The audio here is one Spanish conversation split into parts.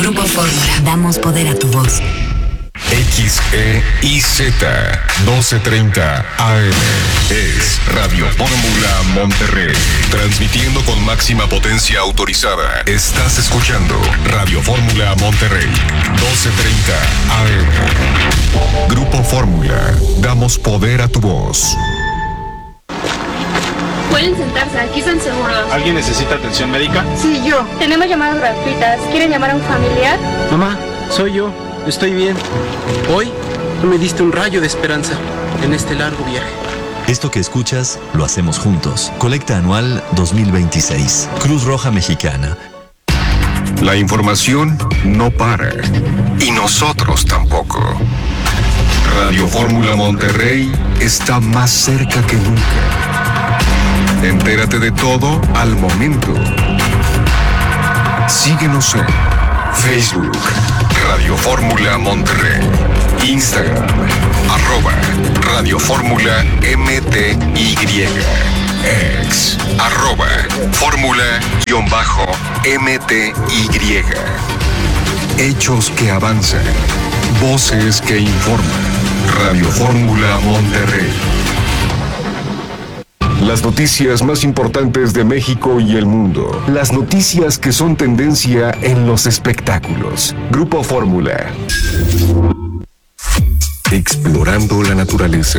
Grupo Fórmula. Damos poder a tu voz. XEIZ 1230 AM es Radio Fórmula Monterrey, transmitiendo con máxima potencia autorizada. Estás escuchando Radio Fórmula Monterrey 1230 AM. Grupo Fórmula, damos poder a tu voz. Pueden sentarse, aquí están seguros. ¿Alguien necesita atención médica? Sí, yo. Tenemos llamadas gratuitas. ¿Quieren llamar a un familiar? Mamá, soy yo. Estoy bien. Hoy tú me diste un rayo de esperanza en este largo viaje. Esto que escuchas, lo hacemos juntos. Colecta anual 2026. Cruz Roja Mexicana. La información no para. Y nosotros tampoco. Radio Fórmula Monterrey está más cerca que nunca. Entérate de todo al momento. Síguenos en Facebook, Radio Fórmula Monterrey, Instagram, @Radio Fórmula MTY, X, @Fórmula_MTY. Hechos que avanzan, voces que informan. Radio Fórmula Monterrey. Las noticias más importantes de México y el mundo. Las noticias que son tendencia en los espectáculos. Grupo Fórmula. Explorando la naturaleza.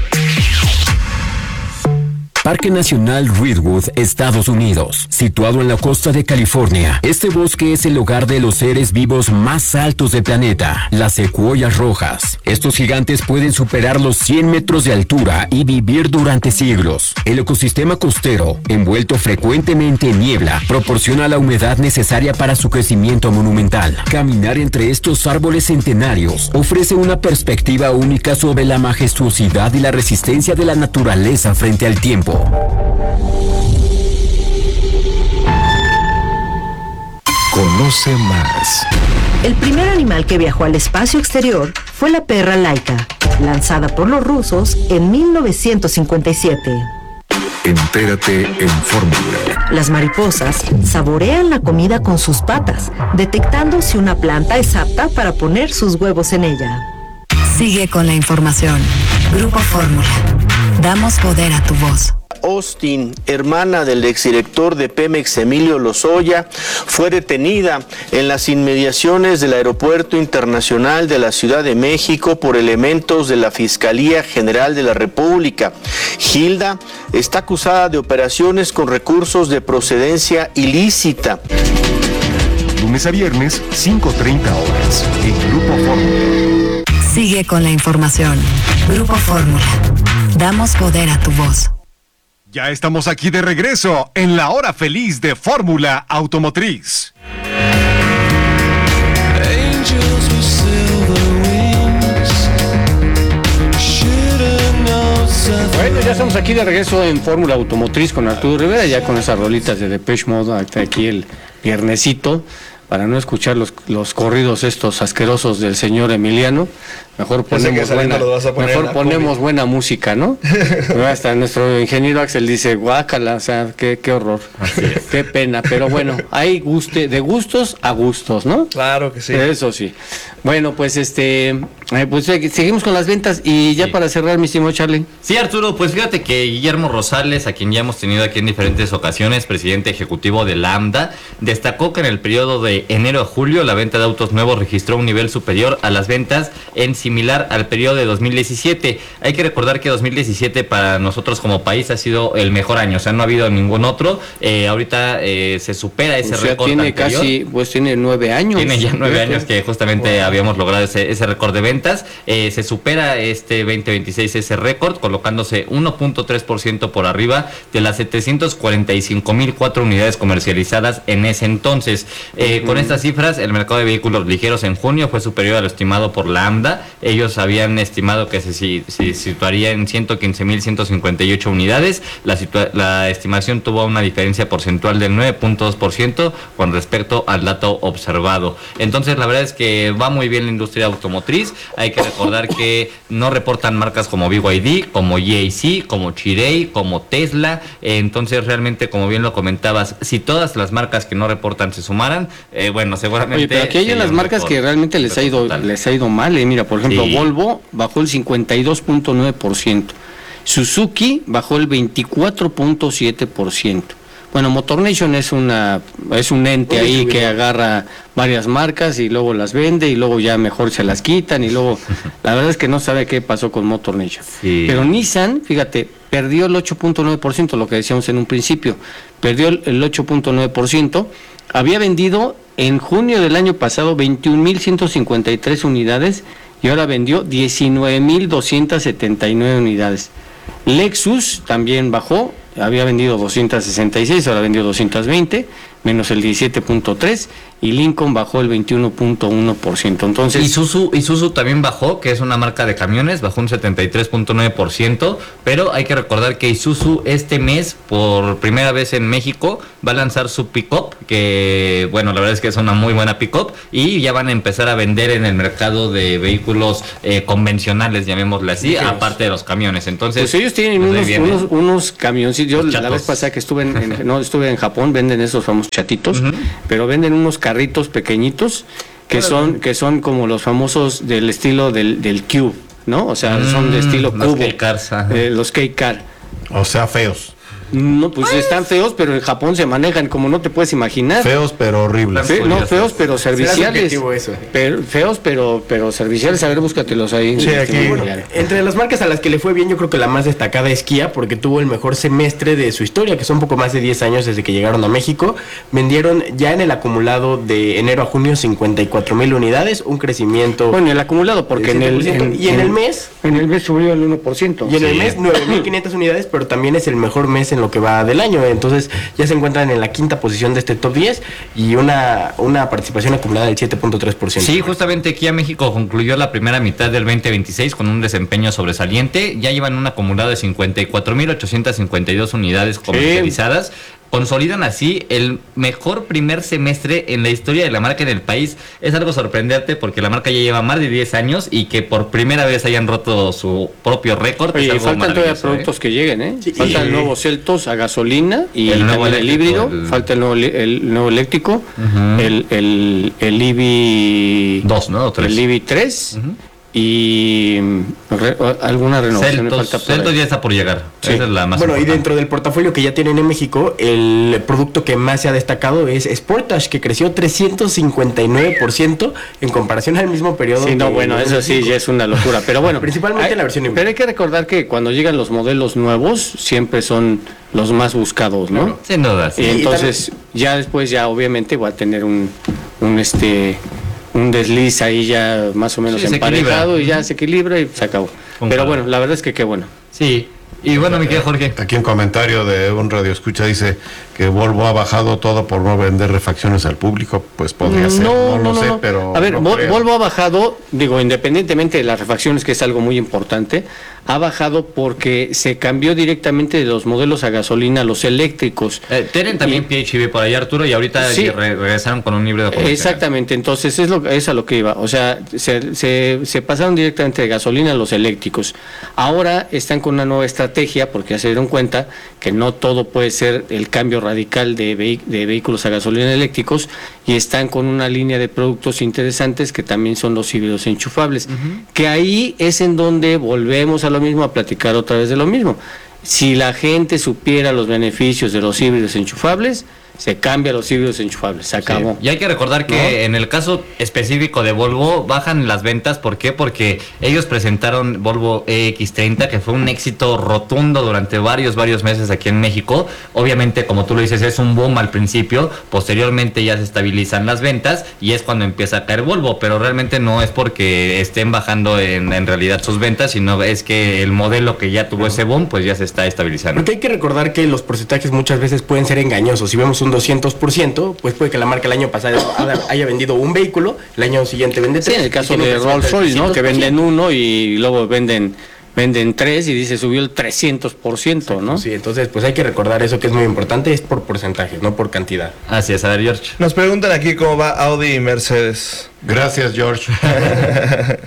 Parque Nacional Redwood, Estados Unidos, situado en la costa de California. Este bosque es el hogar de los seres vivos más altos del planeta, las secuoyas rojas. Estos gigantes pueden superar los 100 metros de altura y vivir durante siglos. El ecosistema costero, envuelto frecuentemente en niebla, proporciona la humedad necesaria para su crecimiento monumental. Caminar entre estos árboles centenarios ofrece una perspectiva única sobre la majestuosidad y la resistencia de la naturaleza frente al tiempo. Conoce más. El primer animal que viajó al espacio exterior fue la perra Laika, lanzada por los rusos en 1957. Entérate en Fórmula. Las mariposas saborean la comida con sus patas, detectando si una planta es apta para poner sus huevos en ella. Sigue con la información. Grupo Fórmula. Damos poder a tu voz. Austin, hermana del exdirector de Pemex Emilio Lozoya, fue detenida en las inmediaciones del Aeropuerto Internacional de la Ciudad de México por elementos de la Fiscalía General de la República. Gilda está acusada de operaciones con recursos de procedencia ilícita. Lunes a viernes, 5:30 horas, en Grupo Fórmula. Sigue con la información. Grupo Fórmula. Damos poder a tu voz. Ya estamos aquí de regreso en la hora feliz de Fórmula Automotriz. Bueno, ya estamos aquí de regreso en Fórmula Automotriz con Arturo Rivera, ya con esas rolitas de Depeche Mode, hasta aquí el viernesito, para no escuchar los corridos estos asquerosos del señor Emiliano. Mejor ponemos buena música, ¿no? Hasta nuestro ingeniero Axel dice, guácala, o sea, qué horror, qué pena, pero bueno, hay de gustos a gustos, ¿no? Claro que sí. Eso sí. Bueno, pues pues seguimos con las ventas y ya para cerrar, mi estimado Charlie. Sí, Arturo, pues fíjate que Guillermo Rosales, a quien ya hemos tenido aquí en diferentes ocasiones, presidente ejecutivo de Lambda, destacó que en el periodo de enero a julio la venta de autos nuevos registró un nivel superior a las ventas similar al periodo de 2017. Hay que recordar que 2017 para nosotros como país ha sido el mejor año, o sea, no ha habido ningún otro. Ahorita se supera ese récord anterior. Tiene 9 años. Tiene ya 9 años que justamente habíamos logrado ese récord de ventas. Se supera este 2026 ese récord, colocándose 1.3% por arriba de las 745,004 unidades comercializadas en ese entonces. Con estas cifras, el mercado de vehículos ligeros en junio fue superior a lo estimado por Lambda. Ellos habían estimado que se situaría en 115,158 unidades. La estimación tuvo una diferencia porcentual del 9.2% con respecto al dato observado. Entonces, la verdad es que va muy bien la industria automotriz. Hay que recordar que no reportan marcas como BYD, como GAC, como Chery, como Tesla. Entonces realmente, como bien lo comentabas, si todas las marcas que no reportan se sumaran, bueno, seguramente... Oye, pero aquí hay unas marcas que realmente les ha ido mal. Mira, por ejemplo, sí. Volvo bajó el 52.9%. Suzuki bajó el 24.7%. Bueno, Motor Nation es un ente ahí que agarra varias marcas y luego las vende y luego ya mejor se las quitan y luego la verdad es que no sabe qué pasó con Motor Nation. Sí. Pero Nissan, fíjate, perdió el 8.9%, lo que decíamos en un principio, perdió el 8.9%, había vendido en junio del año pasado 21.153 unidades y ahora vendió 19.279 unidades. Lexus también bajó, había vendido 266, ahora vendió 220, menos el 17.3%, y Lincoln bajó el 21.1%. Entonces, Isuzu también bajó, que es una marca de camiones, bajó un 73.9%, pero hay que recordar que Isuzu este mes, por primera vez en México, va a lanzar su pick-up, que bueno, la verdad es que es una muy buena pick-up, y ya van a empezar a vender en el mercado de vehículos convencionales, llamémosle así, aparte de los camiones. Entonces, pues ellos tienen unos camiones. Yo la vez pasada que estuve en Japón, venden esos famosos chatitos, pero venden unos carritos pequeñitos que son como los famosos del estilo del Cube, ¿no? O sea, son de estilo cubo. Los K-Car. O sea, feos. No, pues están feos, pero en Japón se manejan como no te puedes imaginar. Feos pero horribles. Feos pero serviciales. Feos pero serviciales. A ver, búscatelos ahí. Sí, aquí. Bueno, entre las marcas a las que le fue bien, yo creo que la más destacada es Kia, porque tuvo el mejor semestre de su historia, que son un poco más de 10 años desde que llegaron a México. Vendieron ya en el acumulado de enero a junio 54,000 unidades, un crecimiento. Bueno, el acumulado, porque en el mes. En el mes subió el 1%. Y en el mes 9,500 unidades, pero también es el mejor mes en lo que va del año, entonces ya se encuentran en la quinta posición de este top 10 y una participación acumulada del 7.3%. Sí, justamente Kia México concluyó la primera mitad del 2026 con un desempeño sobresaliente, ya llevan un acumulado de 54,852 unidades comercializadas. Consolidan así el mejor primer semestre en la historia de la marca en el país. Es algo sorprendente porque la marca ya lleva más de 10 años y que por primera vez hayan roto su propio récord. Oye, faltan todavía productos que lleguen, ¿eh? Sí, falta el nuevo Seltos a gasolina y el híbrido, falta el nuevo eléctrico, el EV 2, ¿no? El EV 3. Y alguna renovación Seltos ya está por llegar. Sí. Esa es la más importante. Y dentro del portafolio que ya tienen en México, el producto que más se ha destacado es Sportage, que creció 359% en comparación al mismo periodo. Sí, no, bueno, eso sí ya es una locura. Pero bueno, principalmente la versión híbrida. Pero hay que recordar que cuando llegan los modelos nuevos, siempre son los más buscados, ¿no? Claro. Sin duda. Sí. Y entonces, ya después, obviamente va a tener un desliz ahí ya más o menos emparejado y ya se equilibra y se acabó. Pero bueno, la verdad es que qué bueno. Sí. Y bueno, mi querido Jorge. Aquí un comentario de un radioescucha dice que Volvo ha bajado todo por no vender refacciones al público. Pues podría ser, no lo sé, pero... A ver, Volvo ha bajado, independientemente de las refacciones, que es algo muy importante, ha bajado porque se cambió directamente de los modelos a gasolina a los eléctricos. Tienen también PHEV por ahí, Arturo, y ahorita regresaron con un híbrido convencional. Exactamente, entonces es a lo que iba. O sea, se pasaron directamente de gasolina a los eléctricos. Ahora están con una nueva estrategia porque ya se dieron cuenta que no todo puede ser el cambio radical de vehículos a gasolina eléctricos, y están con una línea de productos interesantes que también son los híbridos enchufables, que ahí es en donde volvemos a lo mismo, a platicar otra vez de lo mismo. Si la gente supiera los beneficios de los híbridos enchufables, se cambia los híbridos enchufables, se acabó. Sí. Y hay que recordar que en el caso específico de Volvo bajan las ventas. ¿Por qué? Porque ellos presentaron Volvo EX30, que fue un éxito rotundo durante varios meses aquí en México. Obviamente, como tú lo dices, es un boom al principio, posteriormente ya se estabilizan las ventas y es cuando empieza a caer Volvo, pero realmente no es porque estén bajando en realidad sus ventas, sino es que el modelo que ya tuvo ese boom, pues ya se está estabilizando. Porque hay que recordar que los porcentajes muchas veces pueden ser engañosos. Si vemos un 200%, pues puede que la marca el año pasado haya vendido un vehículo, el año siguiente vende 3. Sí, en el caso de Rolls-Royce, ¿no? Que venden uno y luego venden 3 y dice subió el 300%, ¿no? Sí, entonces pues hay que recordar eso, que es muy importante, es por porcentaje, no por cantidad. Así es. A ver, George. Nos preguntan aquí cómo va Audi y Mercedes. Gracias, George.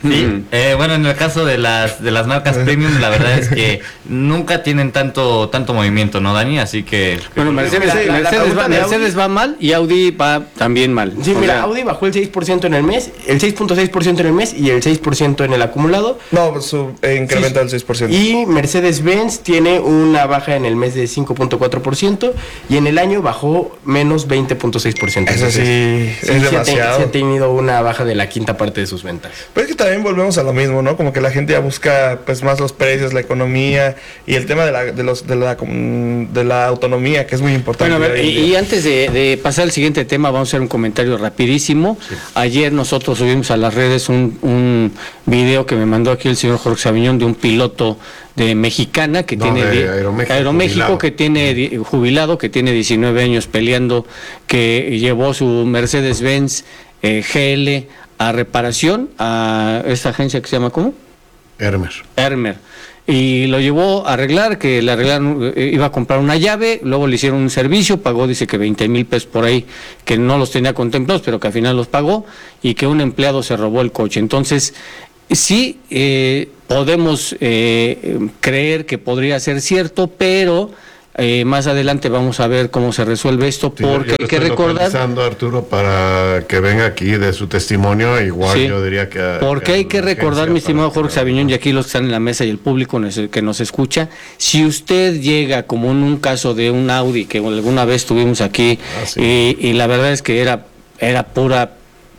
Sí, bueno, en el caso de las marcas premium, la verdad es que nunca tienen tanto movimiento, ¿no, Dani? Así que... Bueno, Mercedes va mal y Audi va también mal. Sí, mira, Audi bajó el 6% en el mes, el 6.6% en el mes y el 6% en el acumulado. No, pues incrementa el 6%. Y Mercedes-Benz tiene una baja en el mes de 5.4% y en el año bajó menos 20.6%. Eso sí, es demasiado. Sí ha tenido una baja de la quinta parte de sus ventas. Pero es que también volvemos a lo mismo, ¿no? Como que la gente ya busca pues más los precios, la economía y el tema de la autonomía, que es muy importante. Bueno, a ver, y antes de pasar al siguiente tema, vamos a hacer un comentario rapidísimo. Sí. Ayer nosotros subimos a las redes un video que me mandó aquí el señor Jorge Sabiñón de un piloto de Mexicana que tiene Aeroméxico que tiene jubilado, que tiene 19 años peleando, que llevó su Mercedes-Benz GL a reparación a esta agencia que se llama ¿cómo? Hermer. Y lo llevó a arreglar, que le arreglaron, iba a comprar una llave, luego le hicieron un servicio, pagó, dice que 20,000 pesos por ahí, que no los tenía contemplados, pero que al final los pagó, y que un empleado se robó el coche. Entonces, sí, podemos creer que podría ser cierto, pero más adelante vamos a ver cómo se resuelve esto, sí, porque hay que recordar, Arturo, para que venga aquí de su testimonio, igual sí, yo diría que... Porque hay que recordar, mi estimado Jorge Sabiñón, y aquí los que están en la mesa y el público que nos escucha, si usted llega, como en un caso de un Audi, que alguna vez tuvimos aquí, sí, y la verdad es que era pura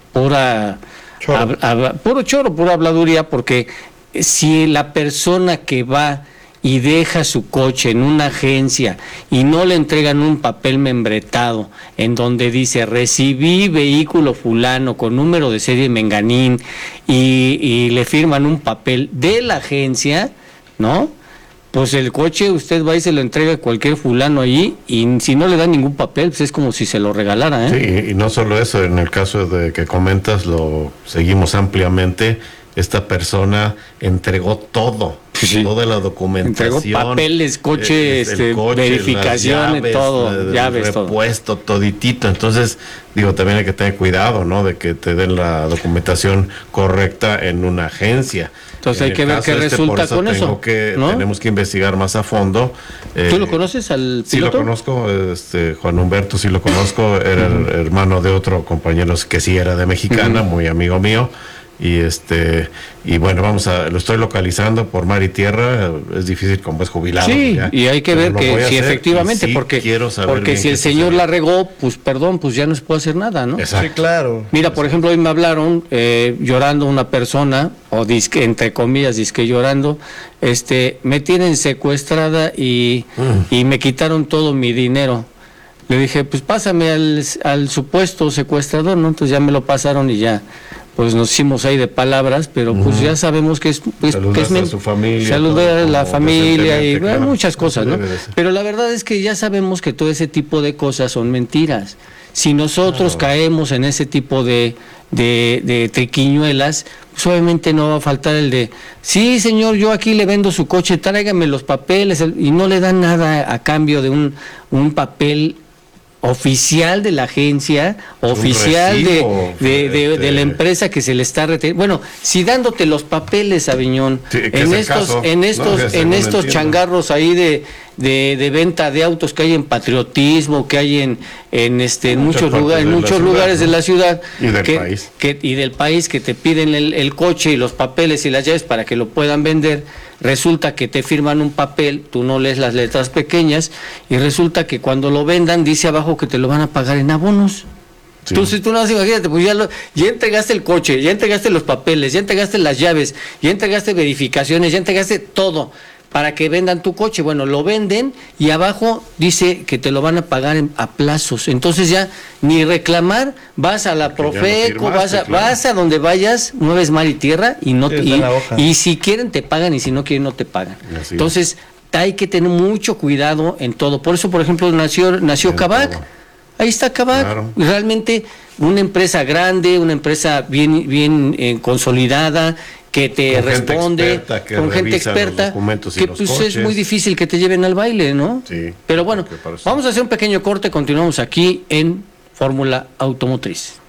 choro, pura habladuría, porque si la persona que va y deja su coche en una agencia y no le entregan un papel membretado en donde dice recibí vehículo fulano con número de serie menganín y le firman un papel de la agencia, ¿no? Pues el coche usted va y se lo entrega a cualquier fulano allí, y si no le dan ningún papel, pues es como si se lo regalara, Sí, y no solo eso, en el caso de que comentas, lo seguimos ampliamente. Esta persona entregó todo, sí, toda la documentación. Entregó papeles, coche, verificaciones, todo, llaves, repuesto, toditito. Entonces, también hay que tener cuidado, ¿no? De que te den la documentación correcta en una agencia. Entonces hay que ver qué resulta con eso. Tenemos que investigar más a fondo. ¿Tú lo conoces al piloto? Sí, lo conozco, Juan Humberto sí lo conozco, era el hermano de otro compañero que sí era de Mexicana, muy amigo mío. Y bueno, lo estoy localizando por mar y tierra, es difícil como es jubilado. Sí, ya, y hay que ver que si efectivamente, sí, porque si el señor la regó, pues perdón, pues ya no se puede hacer nada, ¿no? Exacto. Sí, claro. Mira, por ejemplo, hoy me hablaron llorando una persona, o entre comillas, disque llorando, me tienen secuestrada y me quitaron todo mi dinero. Le dije, pues pásame al supuesto secuestrador, ¿no? Entonces ya me lo pasaron y ya, pues nos hicimos ahí de palabras, pero pues ya sabemos que es a su familia, saludar a la familia y muchas cosas, ¿no? Pero la verdad es que ya sabemos que todo ese tipo de cosas son mentiras. Si nosotros caemos en ese tipo de triquiñuelas, pues obviamente no va a faltar el de, sí señor, yo aquí le vendo su coche, tráigame los papeles, y no le dan nada a cambio de un papel oficial de la agencia, oficial de la empresa que se le está reteniendo. Bueno, si dándote los papeles, Aviñón, sí, en estos changarros ahí de venta de autos que hay en Patriotismo, que hay en muchos lugares de la ciudad y del país que te piden el coche y los papeles y las llaves para que lo puedan vender. Resulta que te firman un papel, tú no lees las letras pequeñas, y resulta que cuando lo vendan dice abajo que te lo van a pagar en abonos. Sí. Entonces tú no, imagínate, pues ya entregaste el coche, ya entregaste los papeles, ya entregaste las llaves, ya entregaste verificaciones, ya entregaste todo para que vendan tu coche. Bueno, lo venden y abajo dice que te lo van a pagar a plazos. Entonces ya ni reclamar, vas a la Profeco, vas a donde vayas, mueves mar y tierra y si quieren te pagan y si no quieren no te pagan. Entonces hay que tener mucho cuidado en todo. Por eso, por ejemplo, nació Kavak. Ahí está Kavak. Claro. Realmente una empresa grande, una empresa bien consolidada, que te responde, con gente experta, que pues es muy difícil que te lleven al baile, ¿no? Sí. Pero bueno, vamos a hacer un pequeño corte, continuamos aquí en Fórmula Automotriz.